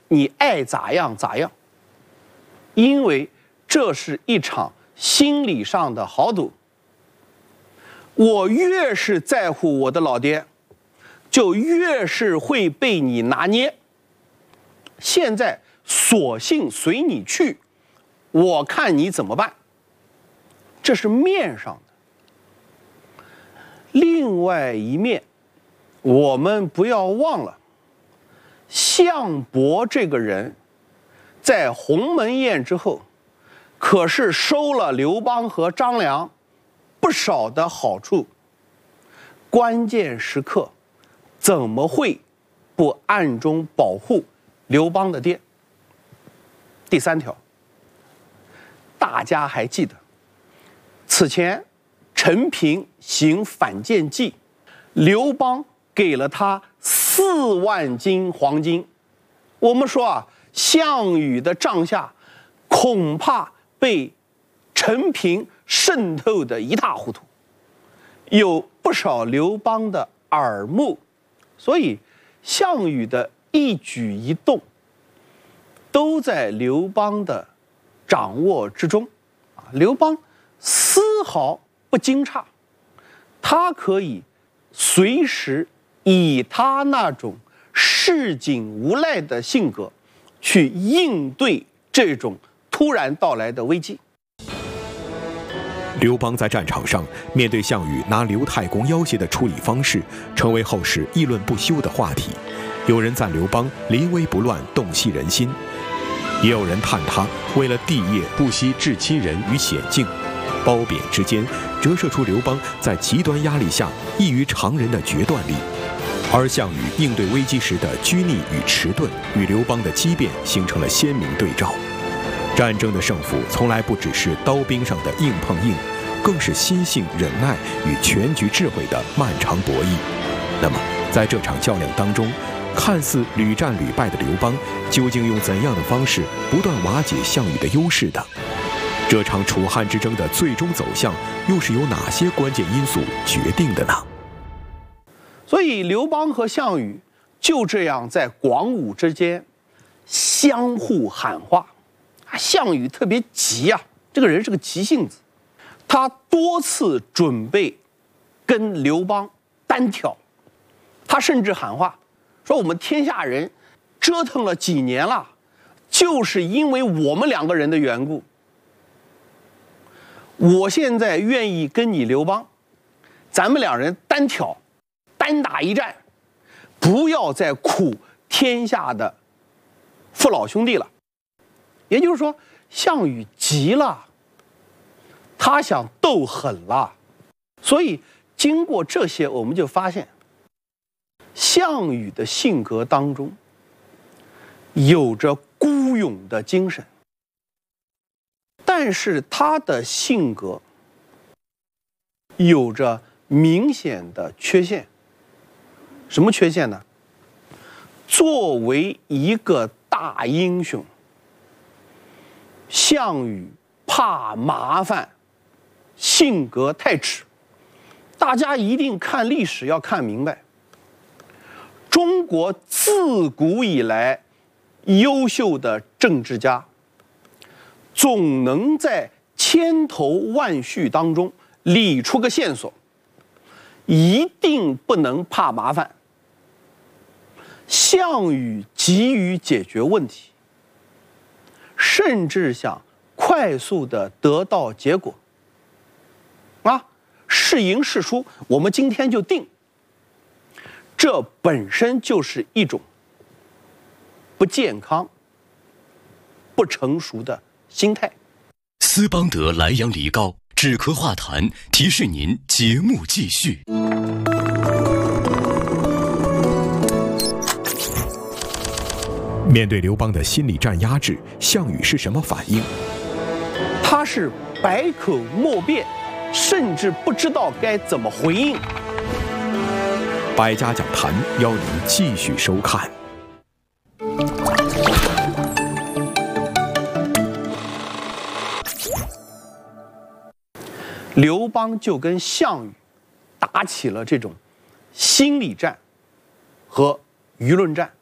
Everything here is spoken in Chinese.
你爱咋样咋样，因为这是一场心理上的豪赌。我越是在乎我的老爹，就越是会被你拿捏。现在索性随你去，我看你怎么办。这是面上的。另外一面，我们不要忘了，项伯这个人在鸿门宴之后，可是收了刘邦和张良不少的好处。关键时刻怎么会不暗中保护刘邦的爹？第3条，大家还记得，此前陈平行反间计，刘邦给了他4万斤黄金。我们说啊，项羽的帐下恐怕被陈平渗透得一塌糊涂，有不少刘邦的耳目，所以项羽的一举一动都在刘邦的掌握之中。刘邦丝毫不惊诧，他可以随时以他那种市井无赖的性格去应对这种突然到来的危机。 刘邦在战场上面对项羽拿刘太公要挟的处理方式，成为后世议论不休的话题。有人赞刘邦临危不乱，洞悉人心，也有人叹他为了帝业不惜置亲人于险境。褒贬之间，折射出刘邦在极端压力下异于常人的决断力，而项羽应对危机时的拘泥与迟钝，与刘邦的机变形成了鲜明对照。战争的胜负从来不只是刀兵上的硬碰硬，更是心性、忍耐与全局智慧的漫长博弈。那么，在这场较量当中，看似屡战屡败的刘邦，究竟用怎样的方式不断瓦解项羽的优势的？这场楚汉之争的最终走向，又是由哪些关键因素决定的呢？ 所以，刘邦和项羽就这样在广武之间相互喊话。项羽特别急啊，这个人是个急性子，他多次准备跟刘邦单挑，他甚至喊话说：“我们天下人折腾了几年了，就是因为我们2个人的缘故。我现在愿意跟你刘邦，咱们2人单挑，单打一战，不要再苦天下的父老兄弟了。”也就是说，项羽急了，他想斗狠了。所以经过这些，我们就发现，项羽的性格当中有着孤勇的精神，但是他的性格有着明显的缺陷。什么缺陷呢？作为一个大英雄，项羽怕麻烦，性格太直。大家一定看历史要看明白，中国自古以来优秀的政治家，总能在千头万绪当中理出个线索，一定不能怕麻烦。项羽急于解决问题，甚至想快速的得到结果，是赢是输，我们今天就定。这本身就是一种不健康、不成熟的心态。 斯邦德莱阳梨膏止咳化痰，提示您节目继续。 面对刘邦的心理战压制，项羽是什么反应？ 他是百口莫辩，甚至不知道该怎么回应。 百家讲坛邀您继续收看。 刘邦就跟项羽打起了这种心理战和舆论战。